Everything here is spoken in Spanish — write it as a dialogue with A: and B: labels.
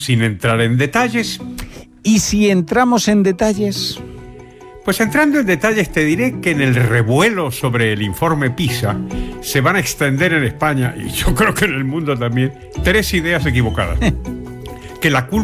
A: Sin entrar en detalles.
B: ¿Y si entramos en detalles?
A: Pues entrando en detalles te diré que en el revuelo sobre el informe PISA se van a extender en España, y yo creo que en el mundo también, 3 ideas equivocadas. Que la culpa